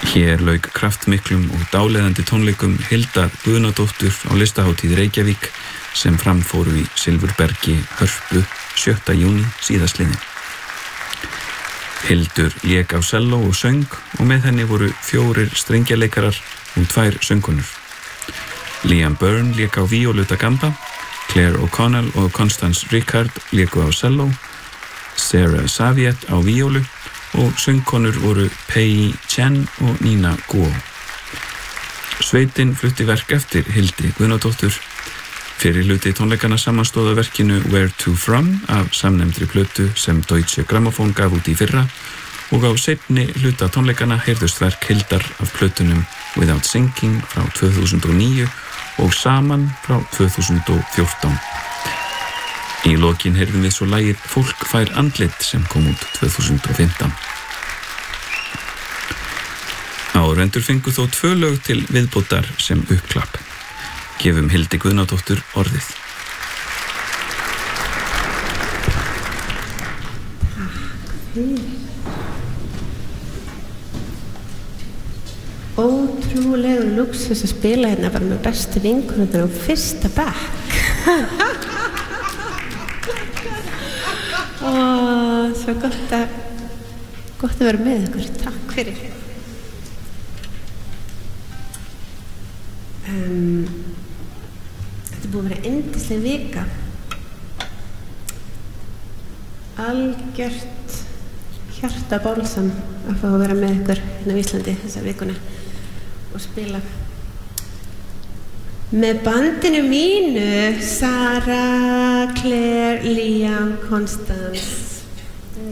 Hér lauk kraftmiklum og dáleiðandi tónleikum Hildar Guðnadóttur á listahátíð Reykjavík sem framfóru í Silfurbergi Hörpu 7. júní síðastliðinn. Hildur lék á selló og söng og með henni voru 4 strengjaleikarar og 2 söngkonur. Liam Byrne lék á víólu da gamba, Claire O'Connell og Constance Rickard léku á selló, Sarah Saviet á víólu og söngkonur voru Pei Chen og Nina Guo. Sveitin flutti verk eftir Hildi Guðnadóttur. Fyrir hluti tónleikana samanstóða verkinu Where to From af samnefndri plötu sem Deutsche Grammophon gaf út í fyrra og á seinni hluta tónleikana heyrðust verk Hildar af plötunum Without Singing frá 2009 og Saman frá 2014. Í lokin heyrðum við svo lagið Fólk fær andlit sem kom út 2015. Áhorfendur fengu þó 2 lög til viðbótar sem uppklapp. Gefum Hildi Guðnadóttur orðið. Ótrúlegur lúxus að spila hérna bara með bestu vinkonurnar á fyrsta bekk. Svo gott að vera með ykkur. Takk fyrir. Þetta búið að vera yndisleg vika. Algjört hjartabálsam að fá að vera með ykkur hérna á Íslandi þessa vikuna og spila með bandinu mínu Sara, Claire, Liam, Constance